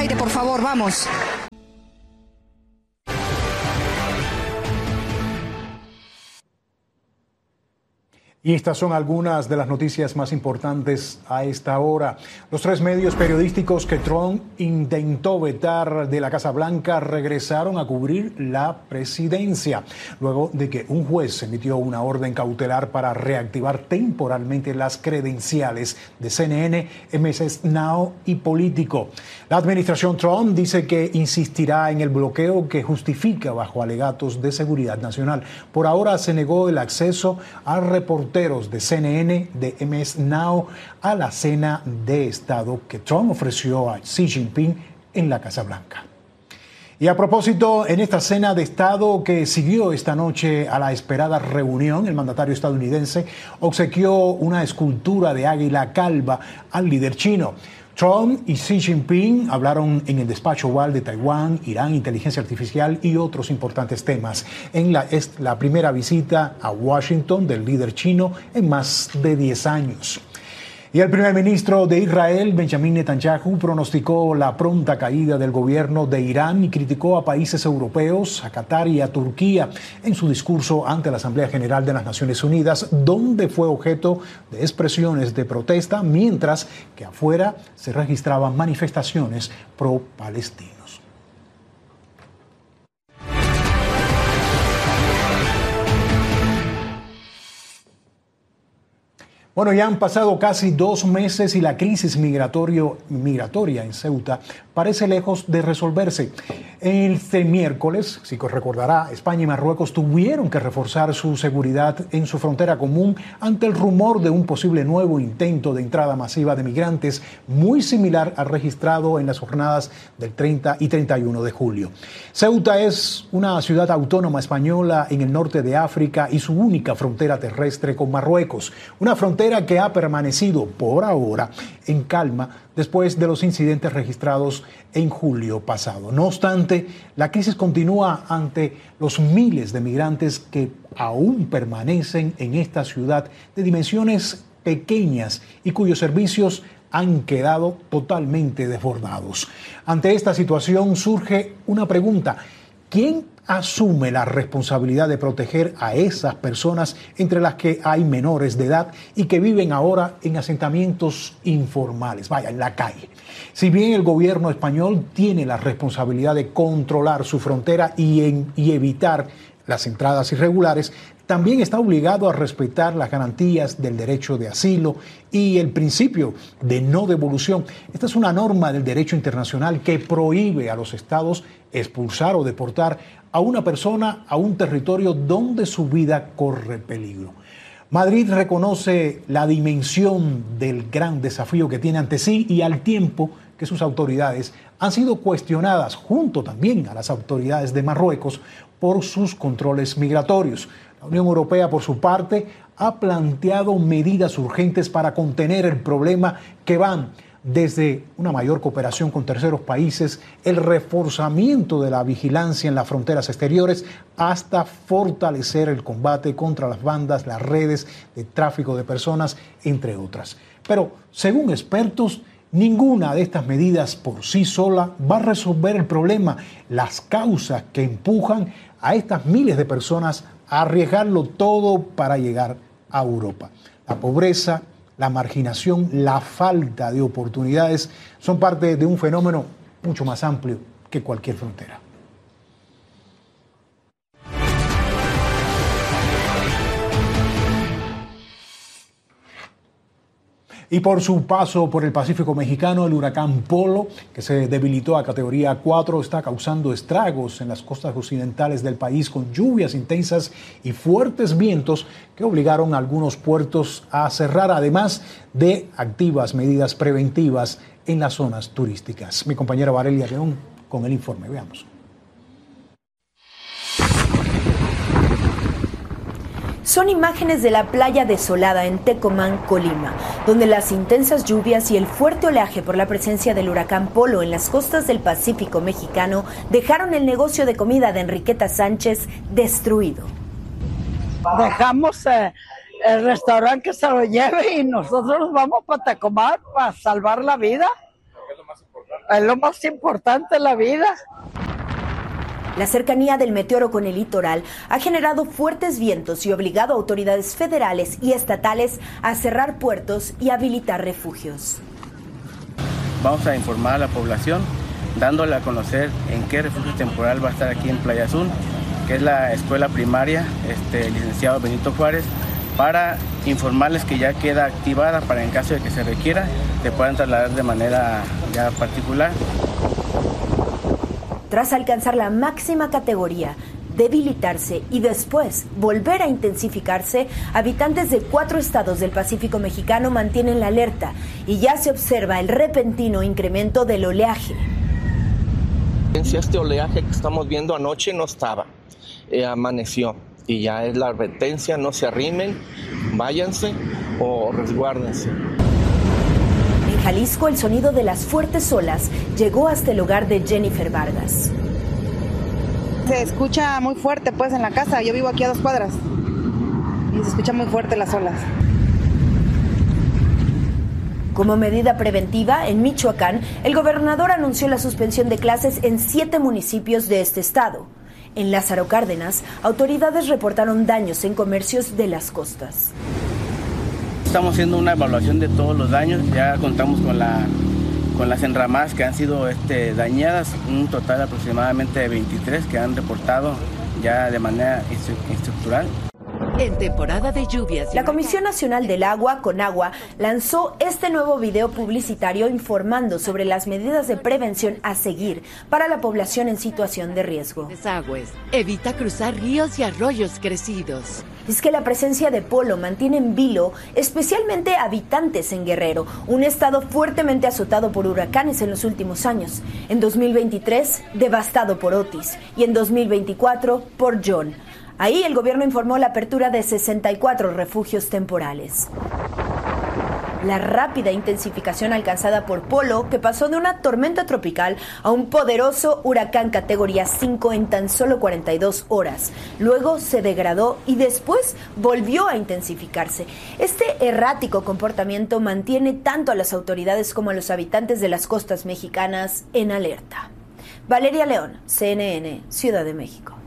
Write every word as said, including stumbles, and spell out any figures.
Maite, por favor, vamos. Y estas son algunas de las noticias más importantes a esta hora. Los tres medios periodísticos que Trump intentó vetar de la Casa Blanca regresaron a cubrir la presidencia, luego de que un juez emitió una orden cautelar para reactivar temporalmente las credenciales de C N N, M S Now y Político. La administración Trump dice que insistirá en el bloqueo que justifica bajo alegatos de seguridad nacional. Por ahora se negó el acceso a reporteros de C N N, de M S Now, a la cena de Estado que Trump ofreció a Xi Jinping en la Casa Blanca. Y a propósito, en esta cena de Estado que siguió esta noche a la esperada reunión, el mandatario estadounidense obsequió una escultura de águila calva al líder chino. Trump y Xi Jinping hablaron en el despacho Oval de Taiwán, Irán, inteligencia artificial y otros importantes temas. En la, es la primera visita a Washington del líder chino en más de diez años. Y el primer ministro de Israel, Benjamin Netanyahu, pronosticó la pronta caída del gobierno de Irán y criticó a países europeos, a Qatar y a Turquía en su discurso ante la Asamblea General de las Naciones Unidas, donde fue objeto de expresiones de protesta, mientras que afuera se registraban manifestaciones pro-palestinos. Bueno, ya han pasado casi dos meses y la crisis migratorio, migratoria en Ceuta parece lejos de resolverse. Este miércoles, si recordará, España y Marruecos tuvieron que reforzar su seguridad en su frontera común ante el rumor de un posible nuevo intento de entrada masiva de migrantes, muy similar al registrado en las jornadas del treinta y treinta y uno de julio. Ceuta es una ciudad autónoma española en el norte de África y su única frontera terrestre con Marruecos, una frontera que ha permanecido por ahora en calma después de los incidentes registrados en julio pasado. No obstante, la crisis continúa ante los miles de migrantes que aún permanecen en esta ciudad de dimensiones pequeñas y cuyos servicios han quedado totalmente desbordados. Ante esta situación surge una pregunta: ¿quién asume la responsabilidad de proteger a esas personas, entre las que hay menores de edad y que viven ahora en asentamientos informales, vaya, en la calle? Si bien el gobierno español tiene la responsabilidad de controlar su frontera y, en, y evitar las entradas irregulares, también está obligado a respetar las garantías del derecho de asilo y el principio de no devolución. Esta es una norma del derecho internacional que prohíbe a los estados expulsar o deportar a una persona a un territorio donde su vida corre peligro. Madrid reconoce la dimensión del gran desafío que tiene ante sí y al tiempo que sus autoridades han sido cuestionadas, junto también a las autoridades de Marruecos, por sus controles migratorios. La Unión Europea, por su parte, ha planteado medidas urgentes para contener el problema, que van desde una mayor cooperación con terceros países, el reforzamiento de la vigilancia en las fronteras exteriores, hasta fortalecer el combate contra las bandas, las redes de tráfico de personas, entre otras. Pero, según expertos, ninguna de estas medidas por sí sola va a resolver el problema, las causas que empujan a estas miles de personas a arriesgarlo todo para llegar a Europa. La pobreza, la marginación, la falta de oportunidades son parte de un fenómeno mucho más amplio que cualquier frontera. Y por su paso por el Pacífico mexicano, el huracán Polo, que se debilitó a categoría cuatro, está causando estragos en las costas occidentales del país, con lluvias intensas y fuertes vientos que obligaron a algunos puertos a cerrar, además de activas medidas preventivas en las zonas turísticas. Mi compañera Varelia León con el informe. Veamos. Son imágenes de la playa desolada en Tecomán, Colima, donde las intensas lluvias y el fuerte oleaje por la presencia del huracán Polo en las costas del Pacífico mexicano dejaron el negocio de comida de Enriqueta Sánchez destruido. Dejamos eh, el restaurante que se lo lleve y nosotros nos vamos para Tecomán para salvar la vida. ¿Qué es lo más importante? Es lo más importante en la vida. La cercanía del meteoro con el litoral ha generado fuertes vientos y obligado a autoridades federales y estatales a cerrar puertos y habilitar refugios. Vamos a informar a la población, dándole a conocer en qué refugio temporal va a estar aquí en Playa Azul, que es la escuela primaria, este, licenciado Benito Juárez, para informarles que ya queda activada para en caso de que se requiera, se puedan trasladar de manera ya particular. Tras alcanzar la máxima categoría, debilitarse y después volver a intensificarse, habitantes de cuatro estados del Pacífico mexicano mantienen la alerta y ya se observa el repentino incremento del oleaje. Este oleaje que estamos viendo anoche no estaba, eh, amaneció y ya es la advertencia, no se arrimen, váyanse o resguárdense. En Jalisco, el sonido de las fuertes olas llegó hasta el hogar de Jennifer Vargas. Se escucha muy fuerte pues en la casa, yo vivo aquí a dos cuadras y se escucha muy fuerte las olas. Como medida preventiva, en Michoacán, el gobernador anunció la suspensión de clases en siete municipios de este estado. En Lázaro Cárdenas, autoridades reportaron daños en comercios de las costas. Estamos haciendo una evaluación de todos los daños, ya contamos con la con las enramadas que han sido este, dañadas, un total aproximadamente de veintitrés que han reportado ya de manera estructural. En temporada de lluvias. La Comisión Nacional del Agua, Conagua, lanzó este nuevo video publicitario informando sobre las medidas de prevención a seguir para la población en situación de riesgo. Desagües. Evita cruzar ríos y arroyos crecidos. Es que la presencia de polo mantiene en vilo especialmente habitantes en Guerrero, un estado fuertemente azotado por huracanes en los últimos años. En dos mil veintitrés, devastado por Otis, y en dos mil veinticuatro por John. Ahí el gobierno informó la apertura de sesenta y cuatro refugios temporales. La rápida intensificación alcanzada por Polo, que pasó de una tormenta tropical a un poderoso huracán categoría cinco en tan solo cuarenta y dos horas. Luego se degradó y después volvió a intensificarse. Este errático comportamiento mantiene tanto a las autoridades como a los habitantes de las costas mexicanas en alerta. Valeria León, C N N, Ciudad de México.